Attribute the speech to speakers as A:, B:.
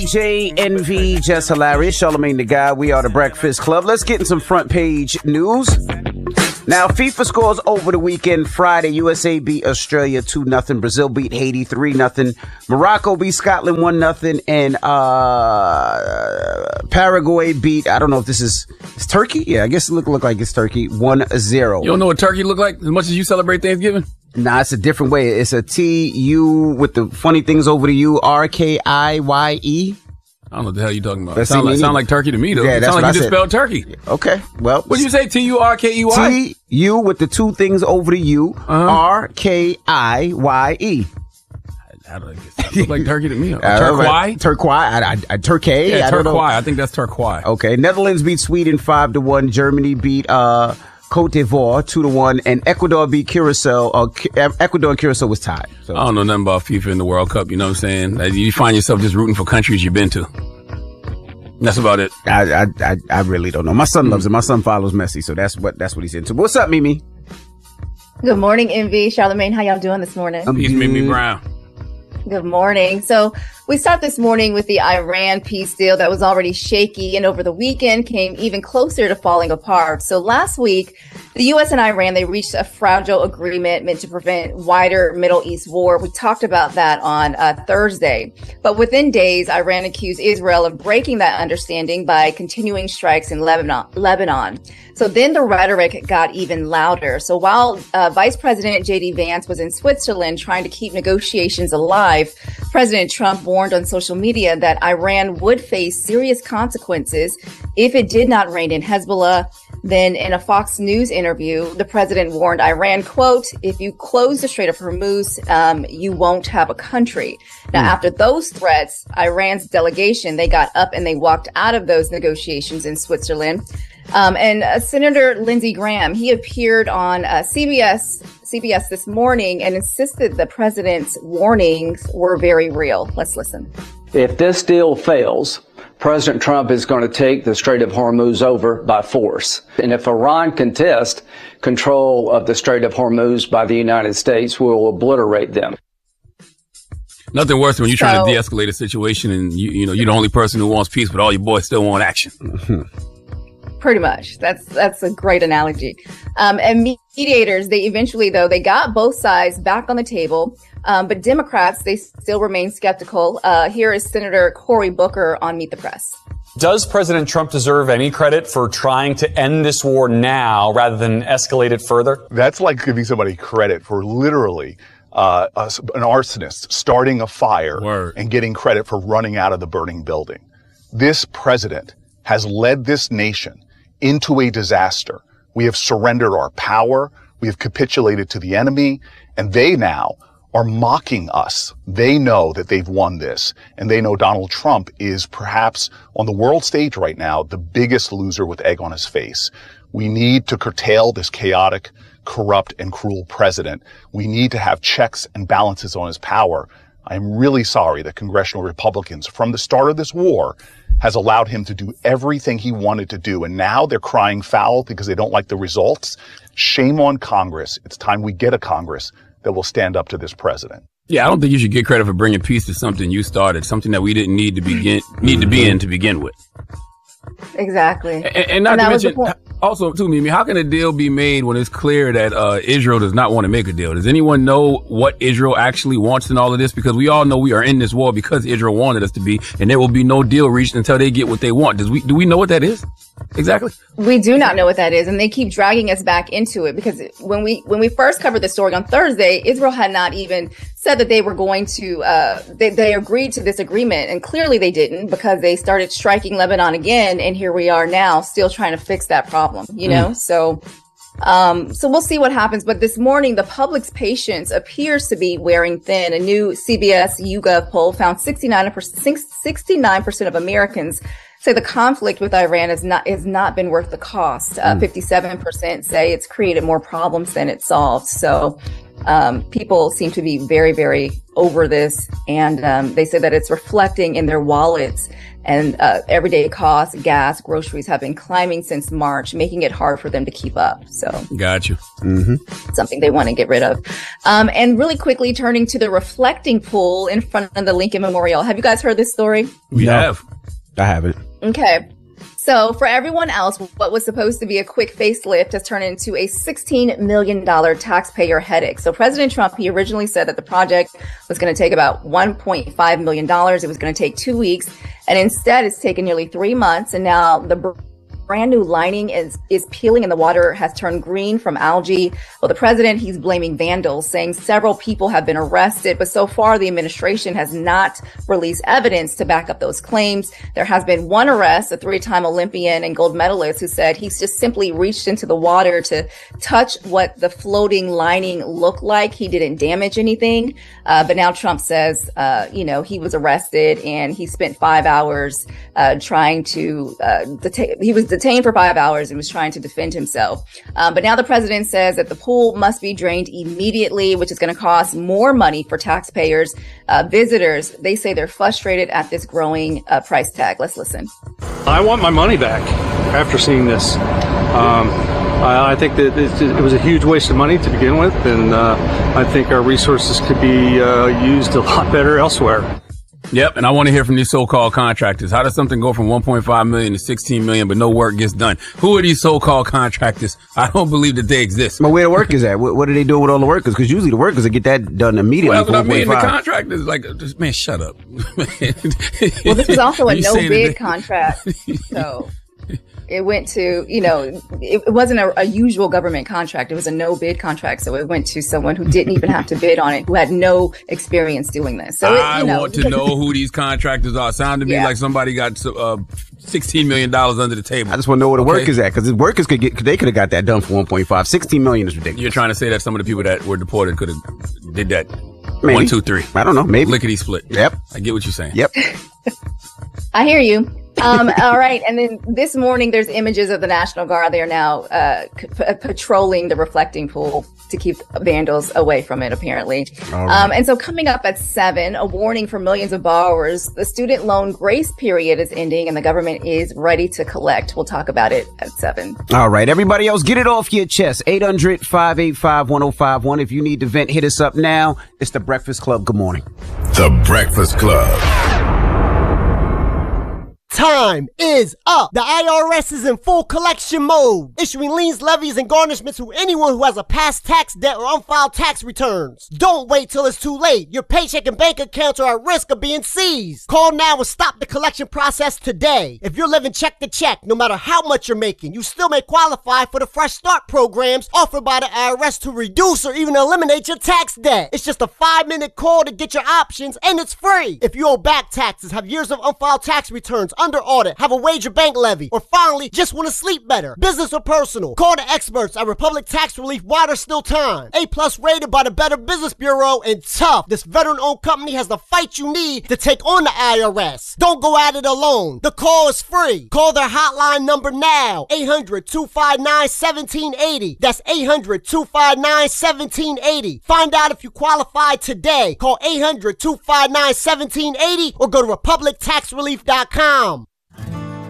A: JNV, Just Hilarious, Charlamagne the Guy. We are the Breakfast Club. Let's get in some front page news. Now, FIFA scores over the weekend. Friday, USA beat Australia 2-0. Brazil beat Haiti 3-0. Morocco beat Scotland 1-0. And Paraguay beat, I don't know if this is Turkey? Yeah, I guess it look like it's Turkey, 1-0.
B: You don't know what Turkey look like as much as you celebrate Thanksgiving?
A: Nah, it's a different way. It's a T-U with the funny things over the U, R-K-I-Y-E.
B: I don't know what the hell you're talking about. Sound like turkey to me, though.
A: Yeah,
B: it
A: that's
B: sound
A: what
B: like you
A: I
B: just
A: said.
B: spelled turkey.
A: Okay, well.
B: What did you say? T-U-R-K-E-Y?
A: T-U with the two things over the U, R-K-I-Y-E.
B: How do I get that? Look like turkey to me. Turquoise?
A: Turquoise. Turkey.
B: Yeah, turquoise. I think that's turquoise.
A: Okay. Netherlands beat Sweden 5-1. Germany beat Cote d'Ivoire 2-1, and Ecuador beat Curacao. Ecuador and Curacao was tied. So.
B: I don't know nothing about FIFA in the World Cup. You know what I'm saying? You find yourself just rooting for countries you've been to. That's about it.
A: I really don't know. My son loves it. My son follows Messi, so that's what he's into. What's up, Mimi?
C: Good morning, MV. Charlamagne, how y'all doing this morning?
B: Peace, Mimi Brown.
C: Good morning. So we start this morning with the Iran peace deal that was already shaky and over the weekend came even closer to falling apart. So last week, the U.S. and Iran, they reached a fragile agreement meant to prevent wider Middle East war. We talked about that on Thursday. But within days, Iran accused Israel of breaking that understanding by continuing strikes in Lebanon. So then the rhetoric got even louder. So while Vice President J.D. Vance was in Switzerland trying to keep negotiations alive, President Trump warned on social media that Iran would face serious consequences if it did not rein in Hezbollah. Then in a Fox News interview, the president warned Iran, quote, if you close the Strait of Hormuz, you won't have a country. Now, after those threats, Iran's delegation, they got up and they walked out of those negotiations in Switzerland. And Senator Lindsey Graham, he appeared on CBS this morning and insisted the president's warnings were very real. Let's listen.
D: If this deal fails, President Trump is going to take the Strait of Hormuz over by force. And if Iran contests control of the Strait of Hormuz by the United States, we will obliterate them.
B: Nothing worse than when you're trying to de-escalate a situation and you're the only person who wants peace, but all your boys still want action.
C: Pretty much. That's a great analogy. And mediators, they eventually, though, they got both sides back on the table. But Democrats, they still remain skeptical. Here is Senator Cory Booker on Meet the Press.
E: Does President Trump deserve any credit for trying to end this war now rather than escalate it further?
F: That's like giving somebody credit for literally an arsonist starting a fire and getting credit for running out of the burning building. This president has led this nation into a disaster. We have surrendered our power. We have capitulated to the enemy, and they now are mocking us. They know that they've won this, and they know Donald Trump is perhaps on the world stage right now the biggest loser with egg on his face. We need to curtail this chaotic, corrupt, and cruel president. We need to have checks and balances on his power. I am really sorry that congressional Republicans, from the start of this war, has allowed him to do everything he wanted to do. And now they're crying foul because they don't like the results. Shame on Congress. It's time we get a Congress that will stand up to this president.
B: Yeah, I don't think you should get credit for bringing peace to something you started, something that we didn't need to be in to begin with.
C: Exactly.
B: And not to mention, also, too, Mimi, how can a deal be made when it's clear that Israel does not want to make a deal? Does anyone know what Israel actually wants in all of this? Because we all know we are in this war because Israel wanted us to be, and there will be no deal reached until they get what they want. Do we know what that is? Exactly.
C: We do not know what that is, and they keep dragging us back into it because when we first covered the story on Thursday, Israel had not even said that they were going to they agreed to this agreement, and clearly they didn't because they started striking Lebanon again, and here we are now still trying to fix that problem, you know? So we'll see what happens. But this morning, the public's patience appears to be wearing thin. A new CBS YouGov poll found 69% of Americans say the conflict with Iran has not been worth the cost. 57% say it's created more problems than it solved. So People seem to be very, very over this. And they say that it's reflecting in their wallets, and everyday costs, gas, groceries have been climbing since March, making it hard for them to keep up. So
B: got you.
C: Something they want to get rid of. And really quickly, turning to the reflecting pool in front of the Lincoln Memorial. Have you guys heard this story?
B: We have.
A: I haven't.
C: Okay. So for everyone else, what was supposed to be a quick facelift has turned into a $16 million taxpayer headache. So President Trump, he originally said that the project was going to take about $1.5 million. It was going to take 2 weeks. And instead, it's taken nearly 3 months. And now the brand new lining is peeling and the water has turned green from algae. Well, the president, he's blaming vandals, saying several people have been arrested, but so far the administration has not released evidence to back up those claims. There has been one arrest, a 3-time Olympian and gold medalist, who said he's just simply reached into the water to touch what the floating lining looked like. He didn't damage anything. But now Trump says, he was arrested and he spent 5 hours trying to he was detained for 5 hours and was trying to defend himself. But now the president says that the pool must be drained immediately, which is going to cost more money for taxpayers. Visitors, they say they're frustrated at this growing price tag. Let's listen.
G: I want my money back after seeing this. I think that it was a huge waste of money to begin with, and I think our resources could be used a lot better elsewhere.
B: Yep, and I want to hear from these so-called contractors. How does something go from 1.5 million to 16 million, but no work gets done? Who are these so-called contractors? I don't believe that they exist.
A: But where the workers at? What are they doing with all the workers? Because usually the workers will get that done immediately.
B: Well, that's what I mean. The contractors, man, shut up.
C: Well, this is also a no-bid contract, so it went to, it wasn't a usual government contract. It was a no-bid contract. So it went to someone who didn't even have to bid on it, who had no experience doing this. So
B: I want to know who these contractors are. Sound to me like somebody got $16 million under the table.
A: I just want to know where the workers at, because the workers they could have got that done for 1.5. $16 million is ridiculous.
B: You're trying to say that some of the people that were deported could have did that.
A: Maybe.
B: 1, 2, 3.
A: I don't know. Maybe.
B: Lickety split.
A: Yep.
B: I get what you're saying.
A: Yep.
C: I hear you. All right. And then this morning, there's images of the National Guard. They are now patrolling the reflecting pool to keep vandals away from it, apparently. Right. And so coming up at 7, a warning for millions of borrowers. The student loan grace period is ending and the government is ready to collect. We'll talk about it at 7.
A: All right. Everybody else, get it off your chest. 800-585-1051. If you need to vent, hit us up now. It's The Breakfast Club. Good morning.
H: The Breakfast Club.
I: Time is up. The IRS is in full collection mode, issuing liens, levies, and garnishments to anyone who has a past tax debt or unfiled tax returns. Don't wait till it's too late. Your paycheck and bank accounts are at risk of being seized. Call now and stop the collection process today. If you're living check to check, no matter how much you're making, you still may qualify for the Fresh Start programs offered by the IRS to reduce or even eliminate your tax debt. It's just a 5-minute call to get your options, and it's free. If you owe back taxes, have years of unfiled tax returns, under audit, have a wage or bank levy, or finally just want to sleep better, business or personal, call the experts at Republic Tax Relief while there's still time. A+ rated by the Better Business Bureau, and tough. This veteran-owned company has the fight you need to take on the IRS. Don't go at it alone. The call is free. Call their hotline number now. 800-259-1780. That's 800-259-1780. Find out if you qualify today. Call 800-259-1780 or go to republictaxrelief.com.